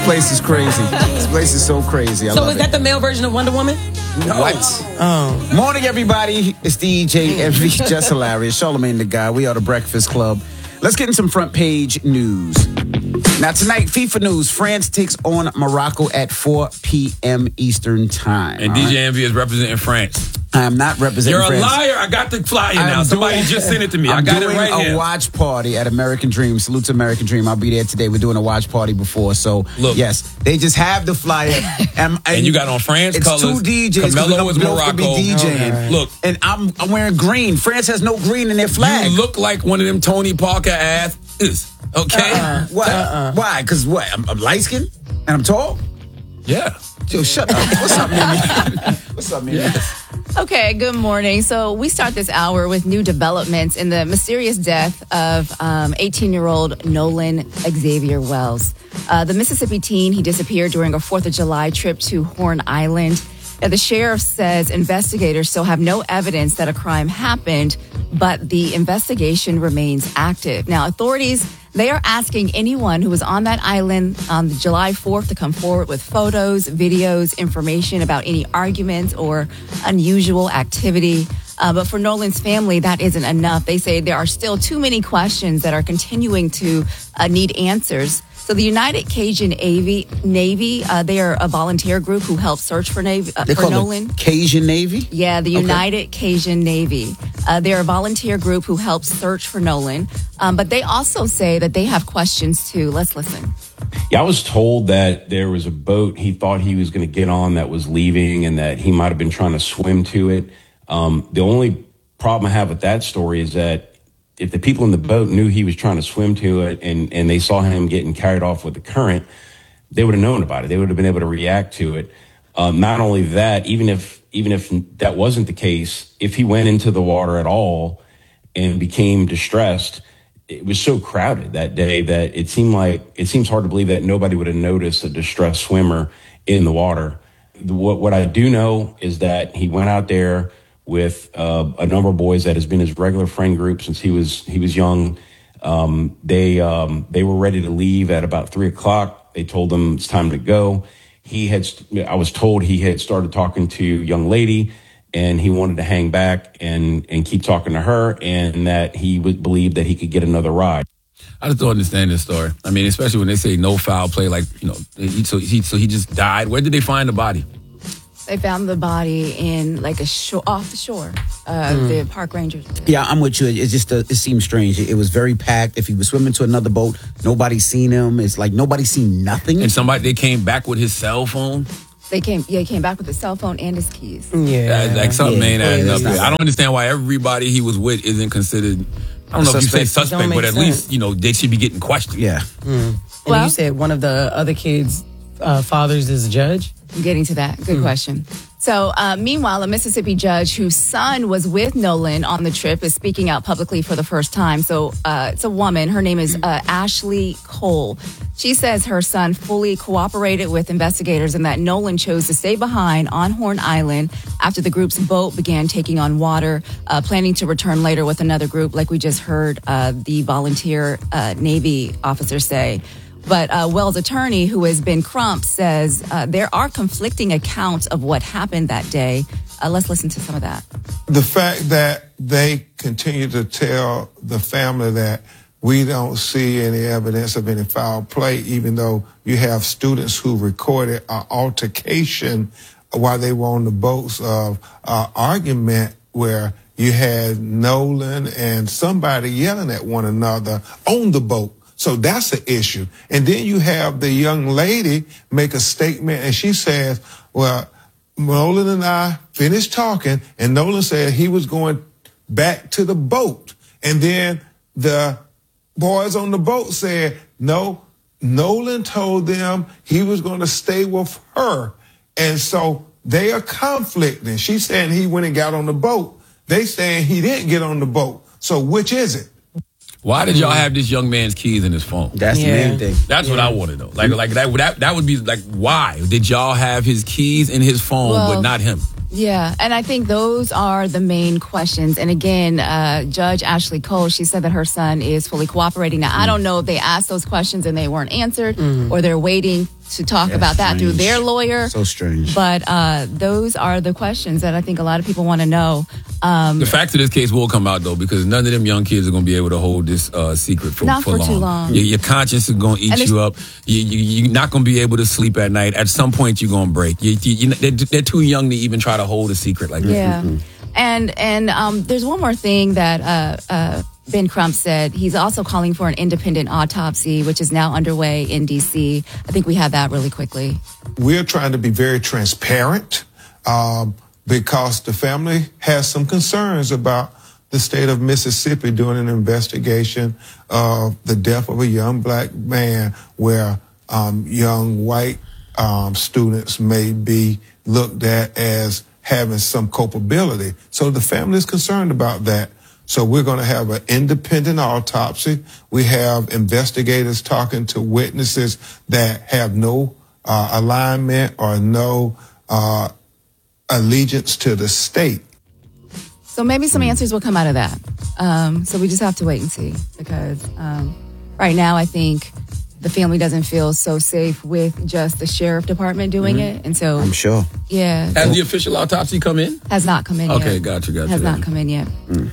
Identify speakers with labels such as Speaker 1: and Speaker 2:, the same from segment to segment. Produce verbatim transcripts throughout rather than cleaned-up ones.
Speaker 1: place is crazy. This place is so crazy. I
Speaker 2: so
Speaker 1: love
Speaker 2: is
Speaker 1: it.
Speaker 2: that the male version of Wonder Woman?
Speaker 1: No. What?
Speaker 3: Oh.
Speaker 1: Morning, everybody. It's D J Envy, just hilarious. Charlamagne the Guy. We are the Breakfast Club. Let's get in some front page news. Now, tonight, FIFA news. France takes on Morocco at four p.m. Eastern time.
Speaker 4: And D J right? Envy is representing France.
Speaker 1: I am not representing
Speaker 4: You're a
Speaker 1: France.
Speaker 4: liar. I got the flyer now. Somebody
Speaker 1: doing,
Speaker 4: just sent it to me.
Speaker 1: I'm
Speaker 4: I got
Speaker 1: doing
Speaker 4: it right
Speaker 1: a
Speaker 4: here.
Speaker 1: watch party at American Dream. Salute to American Dream. I'll be there today. We're doing a watch party before. So,
Speaker 4: Look,
Speaker 1: yes, they just have the flyer. And, and,
Speaker 4: and you got on France
Speaker 1: it's
Speaker 4: colors.
Speaker 1: It's two D Js.
Speaker 4: Camelo is Morocco.
Speaker 1: Be DJing.
Speaker 4: Okay. Look.
Speaker 1: And I'm, I'm wearing green. France has no green in their flag.
Speaker 4: You look like one of them Tony Parker ass is. Okay?
Speaker 1: Uh-uh. What? Uh-uh. Why? Because what? I'm, I'm light skinned and I'm tall?
Speaker 4: Yeah.
Speaker 1: Yo, shut up. What's up, Mimi? What's up, Mimi?
Speaker 4: Yes.
Speaker 5: Okay, good morning. So we start this hour with new developments in the mysterious death of um, eighteen-year-old Nolan Xavier Wells. Uh, the Mississippi teen, he disappeared during a fourth of July trip to Horn Island. And the sheriff says investigators still have no evidence that a crime happened, but the investigation remains active. Now, authorities, they are asking anyone who was on that island on July fourth to come forward with photos, videos, information about any arguments or unusual activity. Uh, but for Nolan's family, that isn't enough. They say there are still too many questions that are continuing to uh, need answers. So the United Cajun Navy, Navy uh, they are a volunteer group who helps search for, Navy, uh,
Speaker 1: they
Speaker 5: for
Speaker 1: call
Speaker 5: Nolan.
Speaker 1: It Cajun Navy?
Speaker 5: Yeah, the United okay. Cajun Navy. Uh, they're a volunteer group who helps search for Nolan. Um, but they also say that they have questions too. Let's listen.
Speaker 6: Yeah, I was told that there was a boat he thought he was going to get on that was leaving and that he might have been trying to swim to it. Um, the only problem I have with that story is that if the people in the boat knew he was trying to swim to it and, and they saw him getting carried off with the current, they would have known about it. They would have been able to react to it. Um, not only that, even if even if that wasn't the case, if he went into the water at all and became distressed, it was so crowded that day that it seemed like it seems hard to believe that nobody would have noticed a distressed swimmer in the water. What, what I do know is that he went out there with uh, a number of boys that has been his regular friend group since he was he was young. Um, they um, they were ready to leave at about three o'clock. They told him it's time to go. He had I was told he had started talking to a young lady, and he wanted to hang back and and keep talking to her, and that he would believe that he could get another ride.
Speaker 4: I just don't understand this story. I mean, especially when they say no foul play, like you know, he, so he so he just died. Where did they find the body?
Speaker 5: They found the body in like a shore, off the shore. Uh, mm. The park rangers.
Speaker 1: Yeah, I'm with you. It just uh, it seems strange. It, it was very packed. If he was swimming to another boat, nobody's seen him. It's like nobody's seen nothing.
Speaker 4: And somebody they came back with his cell phone.
Speaker 5: They came. Yeah, he came back with his cell phone and his keys.
Speaker 3: Yeah,
Speaker 4: like something
Speaker 1: yeah,
Speaker 4: ain't adding up.
Speaker 1: right.
Speaker 4: I don't understand why everybody he was with isn't considered. I don't know if you say suspect, but at
Speaker 3: sense.
Speaker 4: least you know they should be getting questioned.
Speaker 1: Yeah.
Speaker 3: Mm. And
Speaker 5: well,
Speaker 3: you said one of the other kids' uh, fathers is a judge.
Speaker 5: I'm getting to that. Good mm. question. So, uh, meanwhile, a Mississippi judge whose son was with Nolan on the trip is speaking out publicly for the first time. So, uh, it's a woman. Her name is uh, Ashley Cole. She says her son fully cooperated with investigators and that Nolan chose to stay behind on Horn Island after the group's boat began taking on water, uh, planning to return later with another group, like we just heard uh, the volunteer uh, Navy officer say. But uh, Wells' attorney, who has been Crump, says uh, there are conflicting accounts of what happened that day. Uh, let's listen to some of that.
Speaker 7: The fact that they continue to tell the family that we don't see any evidence of any foul play, even though you have students who recorded an altercation while they were on the boats of uh, argument where you had Nolan and somebody yelling at one another on the boat. So that's an issue. And then you have the young lady make a statement and she says, well, Nolan and I finished talking and Nolan said he was going back to the boat. And then the boys on the boat said, no, Nolan told them he was going to stay with her. And so they are conflicting. She's saying he went and got on the boat. They saying he didn't get on the boat. So which is it?
Speaker 4: Why did y'all have this young man's keys in his phone?
Speaker 1: That's
Speaker 3: yeah.
Speaker 1: the main thing.
Speaker 4: That's
Speaker 3: yeah.
Speaker 4: what I want to know. Like, like that, that, that would be like, why did y'all have his keys in his phone,
Speaker 5: well,
Speaker 4: but not him?
Speaker 5: Yeah, and I think those are the main questions. And again, uh, Judge Ashley Cole, she said that her son is fully cooperating. Now, mm. I don't know if they asked those questions and they weren't answered, mm. or they're waiting to talk
Speaker 1: Yeah,
Speaker 5: about that through
Speaker 1: strange.
Speaker 5: their lawyer.
Speaker 1: So strange.
Speaker 5: But uh, those are the questions that I think a lot of people want to know. Um,
Speaker 4: The fact of this case will come out, though, because none of them young kids are going to be able to hold this uh, secret for,
Speaker 5: Not for
Speaker 4: long.
Speaker 5: too long.
Speaker 4: Your, your conscience is going to
Speaker 5: And
Speaker 4: eat you up. You, you, you're not going to be able to sleep at night. At some point, you're going to break. You, you, you, they're, they're too young to even try to hold a secret like
Speaker 5: Yeah.
Speaker 4: that.
Speaker 5: And and um, there's one more thing that uh, uh, Ben Crump said. He's also calling for an independent autopsy, which is now underway in D C. I think we have that really quickly.
Speaker 7: We're trying to be very transparent um, because the family has some concerns about the state of Mississippi doing an investigation of the death of a young black man where um, young white um, students may be looked at as having some culpability. So the family is concerned about that. So we're going to have an independent autopsy. We have investigators talking to witnesses that have no uh, alignment or no uh, allegiance to the state.
Speaker 5: So maybe some answers will come out of that. Um, so we just have to wait and see, because um, right now I think the family doesn't feel so safe with just the sheriff department doing
Speaker 4: Mm-hmm.
Speaker 5: it. And so,
Speaker 1: I'm sure.
Speaker 5: yeah.
Speaker 4: Has the official autopsy come in?
Speaker 5: Has not come in yet.
Speaker 4: Okay, gotcha, gotcha.
Speaker 5: Has not
Speaker 4: gotcha.
Speaker 5: come in yet.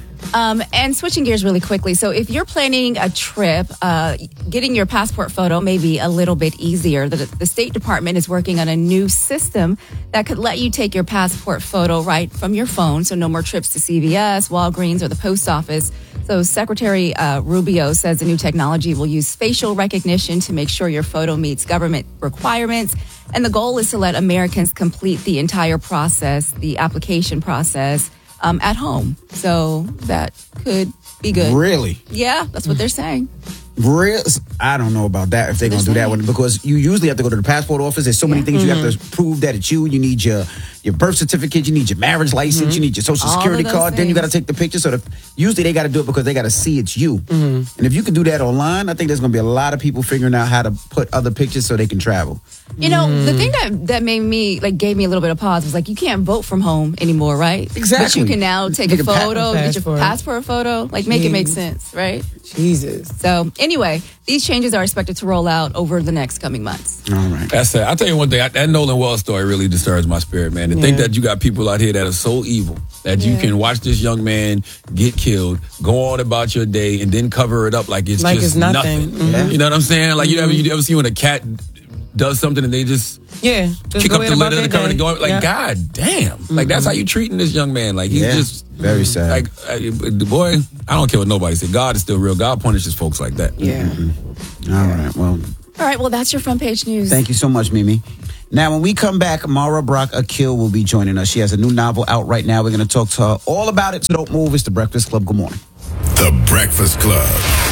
Speaker 5: Um, and switching gears really quickly. So if you're planning a trip, uh, getting your passport photo may be a little bit easier. The, the State Department is working on a new system that could let you take your passport photo right from your phone. So no more trips to C V S, Walgreens, or the post office. So Secretary uh, Rubio says the new technology will use facial recognition to make sure your photo meets government requirements. And the goal is to let Americans complete the entire process, the application process, um, at home. So that could be good.
Speaker 1: Really?
Speaker 5: Yeah, that's what they're saying.
Speaker 1: Real? I don't know about that if they're going to do that one, because you usually have to go to the passport office. There's so many things you have to prove that it's you. You need your your birth certificate, you need your marriage license, you need your social
Speaker 5: All
Speaker 1: security
Speaker 5: of those
Speaker 1: card. Then you got to
Speaker 5: things.
Speaker 1: take the picture. So the, usually they got to do it because they got to see it's you. And if you can do that online, I think there's going to be a lot of people figuring out how to put other pictures so they can travel.
Speaker 5: You know, the thing that that made me like gave me a little bit of pause was like you can't vote from home anymore, right?
Speaker 1: Exactly.
Speaker 5: But you can now take
Speaker 1: Take
Speaker 5: a
Speaker 1: a pa-
Speaker 5: photo, get your
Speaker 3: passport.
Speaker 5: passport photo, like make it make
Speaker 3: Jeez.
Speaker 5: sense, right?
Speaker 3: Jesus.
Speaker 5: So anyway, these changes are expected to roll out over the next coming months.
Speaker 1: All right.
Speaker 4: That's it. I'll tell you one thing. I, that Nolan Wells story really disturbs my spirit, man. To think
Speaker 3: Yeah.
Speaker 4: that you got people out here that are so evil that you
Speaker 5: Yeah.
Speaker 4: can watch this young man get killed, go on about your day, and then cover it up like it's
Speaker 3: Like
Speaker 4: just
Speaker 3: it's nothing. Mhm.
Speaker 4: You know what I'm saying? Like you ever you ever see when a cat does something and they just
Speaker 3: Yeah. Just
Speaker 4: kick
Speaker 3: go
Speaker 4: up
Speaker 3: ahead
Speaker 4: the
Speaker 3: about
Speaker 4: lid of the
Speaker 3: their
Speaker 4: cover and
Speaker 3: day.
Speaker 4: go like,
Speaker 3: Yeah.
Speaker 4: God damn! Like that's how you treating this young man? Like he's
Speaker 1: Yeah.
Speaker 4: just
Speaker 1: Very sad.
Speaker 4: Like uh, the boy, I don't care what nobody says. God is still real. God punishes folks like that.
Speaker 3: Yeah.
Speaker 1: All right. Well,
Speaker 5: All right, well that's your front page news.
Speaker 1: thank you so much, Mimi. Now, when we come back, Mara Brock Akil will be joining us. She has a new novel out right now. We're going to talk to her all about it. So don't move. It's The Breakfast Club. Good morning.
Speaker 2: The Breakfast Club.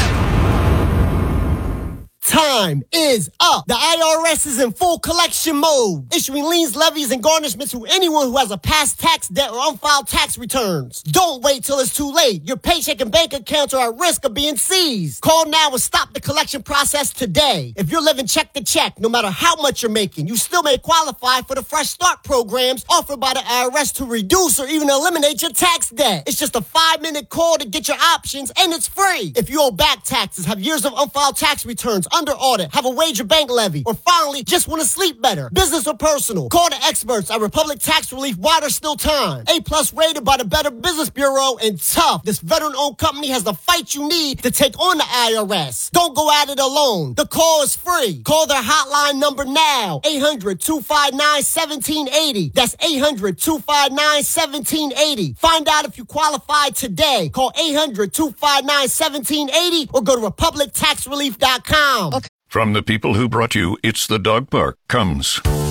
Speaker 8: Time is up. The I R S is in full collection mode, issuing liens, levies, and garnishments to anyone who has a past tax debt or unfiled tax returns. Don't wait till it's too late. Your paycheck and bank accounts are at risk of being seized. Call now and stop the collection process today. If you're living check to check, no matter how much you're making, you still may qualify for the Fresh Start programs offered by the I R S to reduce or even eliminate your tax debt. It's just a five-minute call to get your options, and it's free. If you owe back taxes, have years of unfiled tax returns, under audit, have a wage or bank levy, or finally just want to sleep better, business or personal, call the experts at Republic Tax Relief while there's still time. A-plus rated by the Better Business Bureau, and tough. This veteran-owned company has the fight you need to take on the I R S. Don't go at it alone. The call is free. Call their hotline number now, eight hundred, two five nine, one seven eight zero. That's eight hundred, two five nine, one seven eight zero. Find out if you qualify today. Call eight hundred, two five nine, one seven eight zero or go to republic tax relief dot com.
Speaker 2: From the people who brought you It's the Dog Park comes